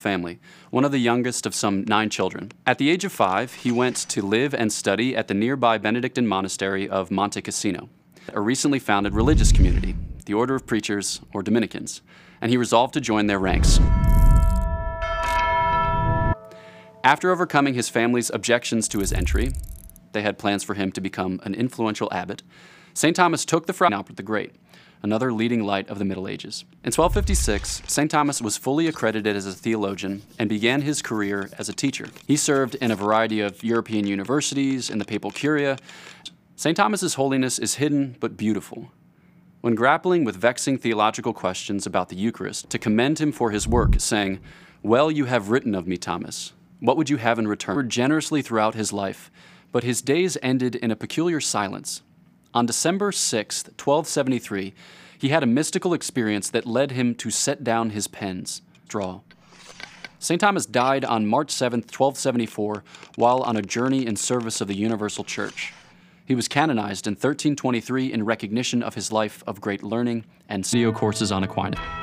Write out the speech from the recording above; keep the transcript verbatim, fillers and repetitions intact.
family, one of the youngest of some nine children. At the age of five, he went to live and study at the nearby Benedictine monastery of Monte Cassino, a recently founded religious community, the Order of Preachers, or Dominicans, and he resolved to join their ranks. After overcoming his family's objections to his entry, they had plans for him to become an influential abbot, Saint Thomas took the from Albert the Great, another leading light of the Middle Ages. In twelve fifty-six, Saint Thomas was fully accredited as a theologian and began his career as a teacher. He served in a variety of European universities, in the papal curia. Saint Thomas's holiness is hidden but beautiful. When grappling with vexing theological questions about the Eucharist, to commend him for his work, saying, "Well you have written of me, Thomas. What would you have in return?" Generously throughout his life, but his days ended in a peculiar silence. On December sixth, twelve seventy-three, he had a mystical experience that led him to set down his pens, draw. Saint Thomas died on March seventh, twelve seventy-four, while on a journey in service of the Universal Church. He was canonized in thirteen twenty-three in recognition of his life of great learning and C O courses on Aquinas.